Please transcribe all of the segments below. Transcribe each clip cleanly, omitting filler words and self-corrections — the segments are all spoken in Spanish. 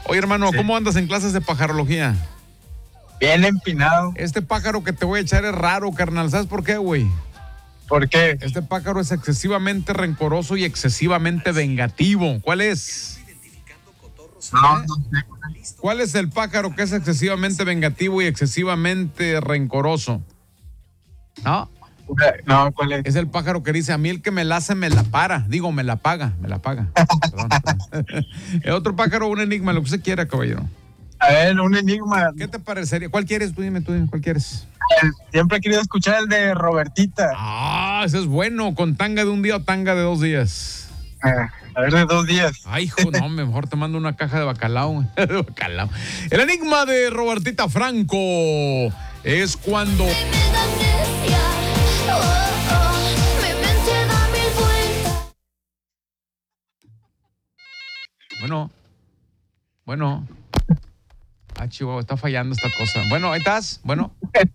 Oye, hermano, Sí. ¿cómo andas en clases de pajarología? Bien empinado. Este pájaro que te voy a echar es raro, carnal. ¿Sabes por qué, güey? ¿Por qué? Este pájaro es excesivamente rencoroso y excesivamente vengativo. ¿Cuál es? No sé. ¿Cuál es el pájaro que es excesivamente vengativo y excesivamente rencoroso? ¿No? No, ¿cuál es? Es el pájaro que dice, a mí el que me la hace me la para. Digo, me la paga. Perdón. Otro pájaro, un enigma, lo que usted quiera, caballero. A ver, un enigma. ¿Qué te parecería? ¿Cuál quieres? Tú dime, ¿cuál quieres? Siempre he querido escuchar el de Robertita. Ah, ese es bueno. ¿Con tanga de un día o tanga de 2 días? A ver, de 2 días. Ay, hijo, no, mejor te mando una caja de bacalao. De bacalao. El enigma de Robertita Franco es cuando... Bueno. Ah, Chihuahua, está fallando esta cosa. Bueno, ahí estás. Bueno.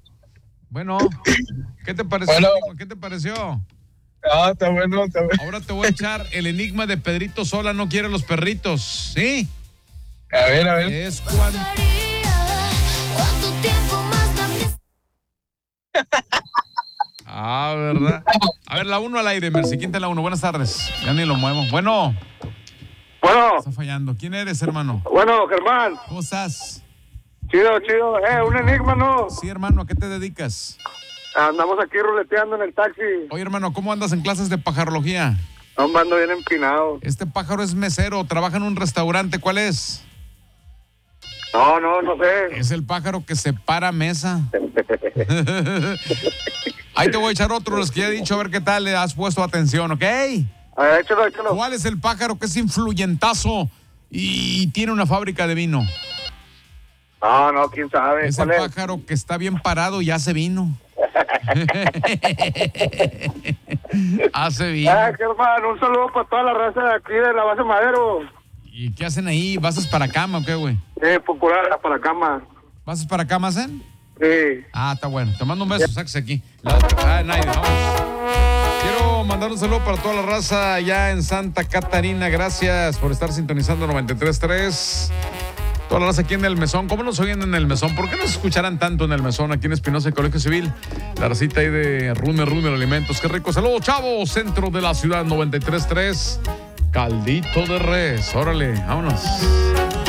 ¿Qué te pareció? Bueno. ¿Qué te pareció? Ah, está bueno, está bueno. Ahora te voy a echar el enigma de Pedrito Sola no quiere los perritos. ¿Sí? A ver. Es cuando... Ah, ¿verdad? A ver, la 1 al aire, Mercy. ¿Quién te la 1? Buenas tardes. Ya ni lo muevo. Bueno, Bueno, está fallando. ¿Quién eres, hermano? bueno, Germán. ¿Cómo estás? Chido. Un enigma, ¿no? Sí, hermano, ¿a qué te dedicas? Andamos aquí ruleteando en el taxi. Oye, hermano, ¿cómo andas en clases de pajarología? Ando bien empinado. Este pájaro es mesero, trabaja en un restaurante. ¿Cuál es? No sé. Es el pájaro que separa mesa. Ahí te voy a echar otro, los que ya he dicho, a ver qué tal le has puesto atención, ¿ok? A ver, échalo. ¿Cuál es el pájaro que es influyentazo y tiene una fábrica de vino? No, quién sabe. Es el ¿Cuál es? pájaro que está bien parado y hace vino. Hace vino. Germán, un saludo para toda la raza de aquí de la base Madero. ¿Y qué hacen ahí? ¿Vas para cama o qué, güey? Popular para la cama. ¿Vas para cama, hacen? Sí. Ah, está bueno. Te mando un beso, sáquese aquí. Nadie, vamos. Quiero mandar un saludo para toda la raza allá en Santa Catarina. Gracias por estar sintonizando 93.3. Toda la raza aquí en El Mesón. ¿Cómo nos oyen en El Mesón? ¿Por qué nos escucharán tanto en El Mesón? Aquí en Espinosa, el Colegio Civil. La racita ahí de Runner Alimentos. Qué rico. Saludos, chavos. Centro de la ciudad, 93.3. Caldito de res. Órale, vámonos.